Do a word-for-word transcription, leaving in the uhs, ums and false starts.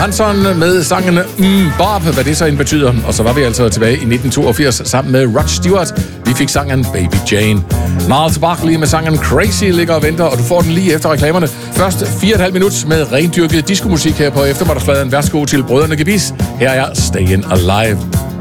Hanson med sangen mm, Bob, hvad det så end betyder. Og så var vi altså tilbage i nitten toogfirs sammen med Rod Stewart. Vi fik sangen Baby Jane. Niles Barkley med sangen Crazy ligger og venter, og du får den lige efter reklamerne. Først fire og et halvt minut med rendyrket diskomusik her på eftermiddagsfladen. Værsgo til brødrene Gebis. Her er Stayin' Alive.